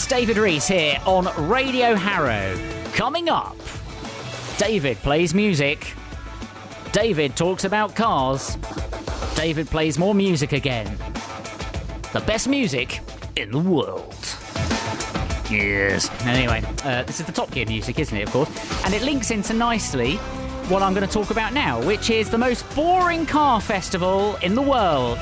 It's David Rees here on Radio Harrow. Coming up, David plays music. David talks about cars. David plays more music again. The best music in the world. Yes. Anyway, this is the Top Gear music, isn't it, of course? And it links into nicely what I'm going to talk about now, which is the most boring car festival in the world.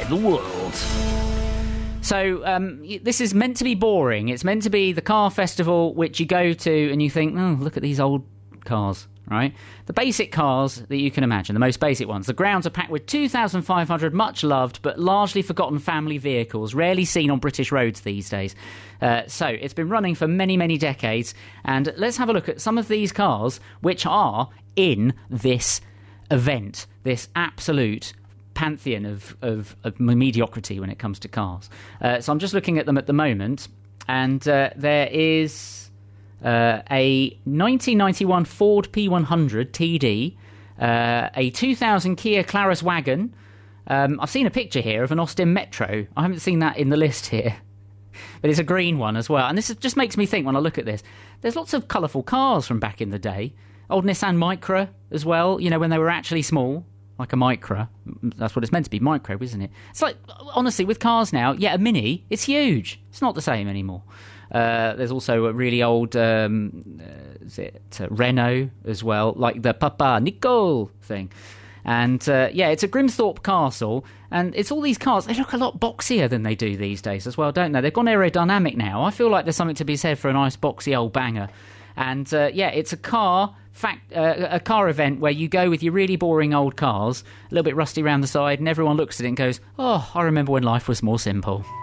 So, this is meant to be boring. It's meant to be the car festival which you go to and you think, oh, look at these old cars, right? The basic cars that you can imagine, the most basic ones. The grounds are packed with 2,500 much-loved but largely forgotten family vehicles, rarely seen on British roads these days. So, it's been running for many, many decades. And let's have a look at some of these cars which are in this event, this absolute pantheon of mediocrity when it comes to cars. So I'm just looking at them at the moment, and there is a 1991 Ford P100 TD, a 2000 Kia Claris wagon. I've seen a picture here of an Austin Metro. I haven't seen that in the list here, but it's a green one as well. And this just makes me think when I look at this, there's lots of colourful cars from back in the day. Old Nissan Micra as well, you know, when they were actually small. Like a Micra. That's what it's meant to be, Micro, isn't it? It's like, honestly, with cars now, a Mini, it's huge. It's not the same anymore. There's also a really old, Renault as well, like the Papa Nicole thing. And, it's a Grimthorpe Castle, and it's all these cars. They look a lot boxier than they do these days as well, don't they? They've gone aerodynamic now. I feel like there's something to be said for a nice boxy old banger. And, it's a car event where you go with your really boring old cars, a little bit rusty around the side, and everyone looks at it and goes, oh, I remember when life was more simple.